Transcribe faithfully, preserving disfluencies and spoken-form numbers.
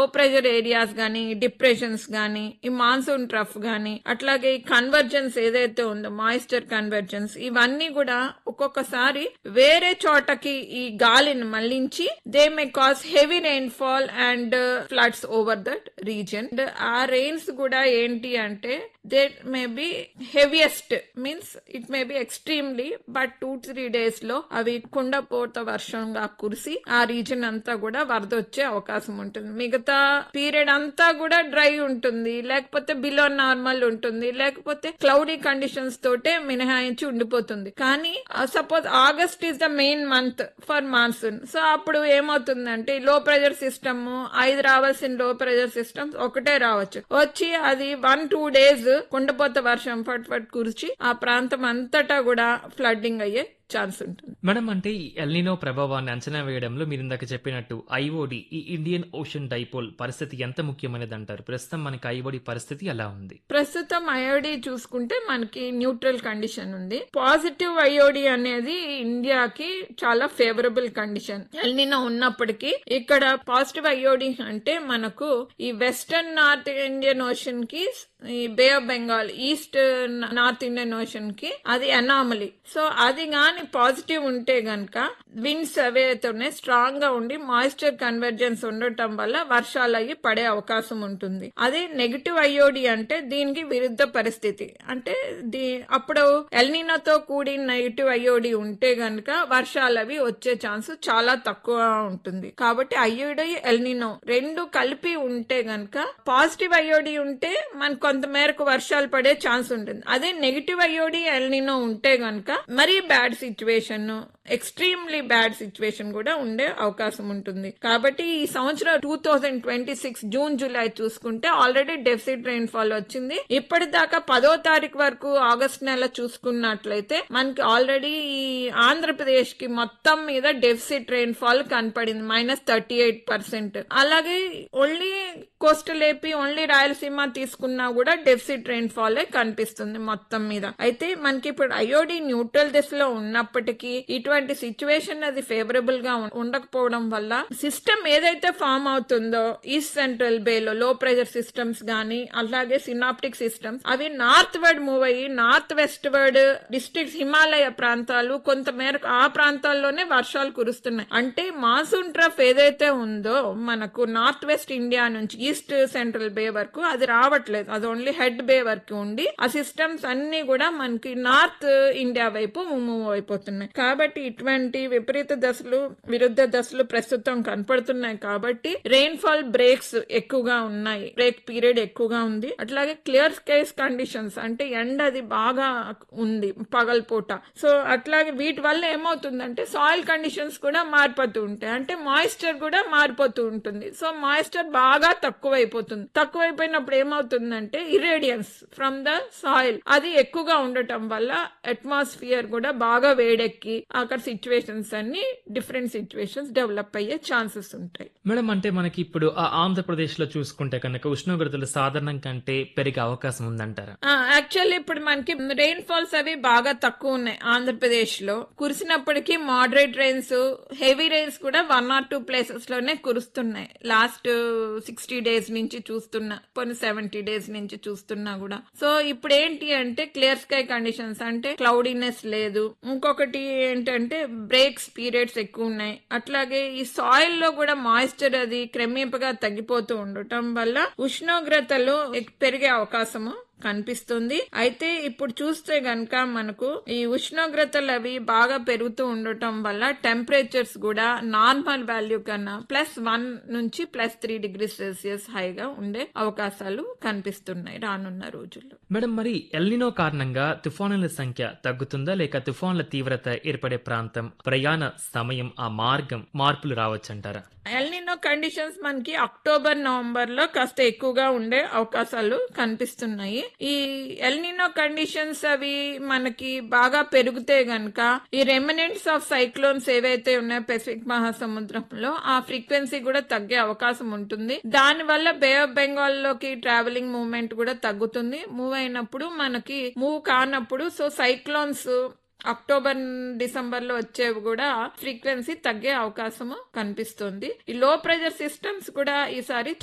Pressure areas గానీ, depressions గానీ, ఈ మాన్సూన్ ట్రఫ్ గానీ, అట్లాగే ఈ కన్వర్జెన్స్ ఏదైతే ఉందో మాయిశ్చర్ కన్వర్జెన్స్, ఇవన్నీ కూడా ఒక్కొక్కసారి వేరే చోటకి ఈ గాలిని మళ్లించి they may cause heavy rain fall and floods over that reason. ఆ రెయిన్స్ కూడా ఏంటి అంటే they may be heaviest, means it may be extremely, but two three days లో అవి కుండపోత వర్షంగా కురిసి ఆ రీజన్ అంతా కూడా వరద వచ్చే అవకాశం ఉంటుంది. మిగతా పీరియడ్ అంతా కూడా డ్రై ఉంటుంది, లేకపోతే బిలో నార్మల్ ఉంటుంది, లేకపోతే క్లౌడీ కండిషన్స్ తోటే మినహాయించి ఉండిపోతుంది. కానీ suppose August is the main month for monsoon. So అప్పుడు ఏమవుతుందంటే లో ప్రెషర్ సిస్టమ్, ఐదు రావాల్సిన లో ప్రెషర్ సిస్టమ్స్ ఒకటే రావచ్చు, వచ్చి అది వన్ టూ డేస్ కుండపోత వర్షం ఫట్ ఫట్ కురిచి ఆ ప్రాంతం అంతటా కూడా ఫ్లడ్డింగ్ అయ్యే ఛాన్స్ ఉంటుంది. మేడం, అంటే ఈ ఎల్నినో ప్రభావాన్ని అంచనా వేయడంలో మీరు ఇందాక చెప్పినట్టు ఐఓడి, ఈ ఇండియన్ ఓషన్ డైపోల్ పరిస్థితి ఎంత ముఖ్యమైనది అంటారు? ప్రస్తుతం మనకి ఐఓడి పరిస్థితి ఎలా ఉంది? ప్రస్తుతం ఐఓడి చూసుకుంటే మనకి న్యూట్రల్ కండిషన్ ఉంది. పాజిటివ్ ఐఓడి అనేది ఇండియాకి చాలా ఫేవరబుల్ కండిషన్. ఎల్నినో ఉన్నప్పటికీ ఇక్కడ పాజిటివ్ ఐఓడి అంటే మనకు ఈ వెస్టర్న్ నార్త్ ఇండియన్ ఓషన్ కి, ఈ బే of Bengal, east north Indian ocean కి అది అనామలీ. సో అది గాని పాజిటివ్ ఉంటే గనక విండ్స్ అవేతోనే స్ట్రాంగ్ గా ఉండి మాయిశ్చర్ కన్వర్జెన్స్ ఉండటం వల్ల వర్షాలు అయ్యి పడే అవకాశం ఉంటుంది. అదే నెగిటివ్ ఐఓడి అంటే దీనికి విరుద్ధ పరిస్థితి. అంటే దీ అప్పుడు ఎల్నినోతో కూడిన నెగిటివ్ ఐఓడి ఉంటే గనక వర్షాలు అవి వచ్చే ఛాన్స్ చాలా తక్కువ ఉంటుంది. కాబట్టి ఐఓడి ఎల్నినో రెండు కలిపి ఉంటే గనక పాజిటివ్ ఐఓడి ఉంటే మనకు కొంత మేరకు వర్షాలు పడే ఛాన్స్ ఉంటుంది. అదే నెగిటివ్ ఐఓడి ఎల్నినో ఉంటే గనక మరీ bad situation, extremely bad situation కూడా ఉండే అవకాశం ఉంటుంది. కాబట్టి ఈ సంవత్సరం two thousand twenty six June July చూసుకుంటే ఆల్రెడీ డెఫిసిట్ రెయిన్ ఫాల్ వచ్చింది. ఇప్పటిదాకా పదో తారీఖు వరకు ఆగస్ట్ నెల చూసుకున్నట్లయితే మనకి ఆల్రెడీ ఈ ఆంధ్రప్రదేశ్ కి మొత్తం మీద డెఫిసిట్ రెయిన్ ఫాల్ కనపడింది, మైనస్ థర్టీ ఎయిట్ పర్సెంట్. అలాగే only coastal AP, only Rayalaseema తీసుకున్నా కూడా డెఫిసిట్ రెయిన్ ఫాల్ కనిపిస్తుంది మొత్తం మీద. అయితే మనకి ఇప్పుడు ఐఓడి న్యూట్రల్ దిశలో ఉన్నప్పటికీ ఇటువంటి సిచ్యువేషన్ అది ఫేవరబుల్ గా ఉండకపోవడం వల్ల సిస్టమ్ ఏదైతే ఫామ్ అవుతుందో ఈస్ట్ సెంట్రల్ బేలో లో ప్రెషర్ సిస్టమ్స్ గానీ, అలాగే సినాప్టిక్ సిస్టమ్స్, అవి నార్త్ వర్డ్ మూవ్ అయ్యి north west word districts, Himalaya ప్రాంతాలు, కొంత మేరకు ఆ ప్రాంతాల్లోనే వర్షాలు కురుస్తున్నాయి. అంటే మాన్సూన్ ట్రఫ్ ఏదైతే ఉందో మనకు నార్త్ వెస్ట్ ఇండియా నుంచి ఈస్ట్ సెంట్రల్ బే వరకు అది రావట్లేదు, అది ఓన్లీ హెడ్ బే వరకు ఉండి ఆ సిస్టమ్స్ అన్ని కూడా మనకి నార్త్ ఇండియా వైపు మూవ్ అయిపోతున్నాయి. కాబట్టి ఇటువంటి విపరీత దశలు, విరుద్ధ దశలు ప్రస్తుతం కనపడుతున్నాయి. కాబట్టి రెయిన్ ఫాల్ బ్రేక్స్ ఎక్కువగా ఉన్నాయి, బ్రేక్ పీరియడ్ ఎక్కువగా ఉంది. అట్లాగే క్లియర్ స్కైస్ కండిషన్స్, అంటే ఎండ అది బాగా ఉంది పగలపూట. సో అట్లాగే వీటి వల్ల ఏమవుతుందంటే సాయిల్ కండిషన్స్ కూడా మారిపోతూ ఉంటాయి, అంటే మాయిశ్చర్ కూడా మారిపోతూ ఉంటుంది. సో మాయిశ్చర్ బాగా తక్కువైపోతుంది. తక్కువైపోయినప్పుడు ఏమవుతుందంటే ఇరేడియన్స్ ఫ్రమ్ ద సాయిల్ అది ఎక్కువగా ఉండటం వల్ల అట్మాస్ఫియర్ కూడా బాగా వేడెక్కి అక్కడ సిచ్యువేషన్స్ అన్ని డిఫరెంట్ సిచ్యువేషన్స్ డెవలప్ అయ్యే ఛాన్సెస్ ఉంటాయి. మేడం, అంటే మనకి ఇప్పుడు ఆంధ్రప్రదేశ్ లో చూసుకుంటే కనుక ఉష్ణోగ్రతలు సాధారణం కంటే పెరిగే అవకాశం ఉందంటారా? యాక్చువల్లీ ఇప్పుడు మనకి రెయిన్ ఫాల్స్ అవి బాగా తక్కువ ఉన్నాయి ఆంధ్రప్రదేశ్ లో. కురిసినప్పటికీ మోడరేట్ రెయిన్స్, హెవీ రెయిన్స్ కూడా వన్ ఆర్ టూ ప్లేసెస్ లోనే కురుస్తున్నాయి. లాస్ట్ సిక్స్టీ డేస్ నుంచి చూస్తున్నా, కొన్ని సెవెంటీ డేస్ నుంచి చూస్తున్నా కూడా. సో ఇప్పుడు ఏంటి అంటే క్లియర్ స్కై కండిషన్స్, అంటే క్లౌడీనెస్ లేదు. ఇంకొకటి ఏంటంటే బ్రేక్స్ పీరియడ్స్ ఎక్కువ ఉన్నాయి. అట్లాగే ఈ సాయిల్ లో కూడా మాయిశ్చర్ అది క్రమేపగా తగ్గిపోతూ ఉండటం వల్ల ఉష్ణోగ్రతలు పెరిగే అవకాశము కనిపిస్తుంది. అయితే ఇప్పుడు చూస్తే గనక మనకు ఈ ఉష్ణోగ్రతలు అవి బాగా పెరుగుతూ ఉండటం వల్ల టెంపరేచర్స్ కూడా నార్మల్ వాల్యూ కన్నా ప్లస్ వన్ నుంచి ప్లస్ త్రీ డిగ్రీ సెల్సియస్ హైగా ఉండే అవకాశాలు కనిపిస్తున్నాయి రానున్న రోజుల్లో. మేడం, మరి ఎల్నినో కారణంగా తుఫానుల సంఖ్య తగ్గుతుందా, లేక తుఫానుల తీవ్రత ఏర్పడే ప్రాంతం, ప్రయాణ సమయం, ఆ మార్గం మార్పులు రావచ్చంటారా? ఎల్నినో కండిషన్స్ మనకి అక్టోబర్ నవంబర్ లో కాస్త ఎక్కువగా ఉండే అవకాశాలు కనిపిస్తున్నాయి. ఈ ఎల్నినో కండిషన్స్ అవి మనకి బాగా పెరిగితే గనక ఈ రెమినెంట్స్ ఆఫ్ సైక్లోన్స్ ఏవైతే ఉన్నాయో పెసిఫిక్ మహాసముద్రంలో ఆ ఫ్రీక్వెన్సీ కూడా తగ్గే అవకాశం ఉంటుంది. దాని వల్ల బే ఆఫ్ బెంగాల్ లోకి ట్రావెలింగ్ మూవ్మెంట్ కూడా తగ్గుతుంది. మూవ్ అయినప్పుడు మనకి మూవ్ కానప్పుడు సో సైక్లోన్స్ అక్టోబర్ డిసెంబర్ లో వచ్చేవి కూడా ఫ్రీక్వెన్సీ తగ్గే అవకాశము కనిపిస్తుంది. ఈ లో ప్రెషర్ సిస్టమ్స్ కూడా ఈసారి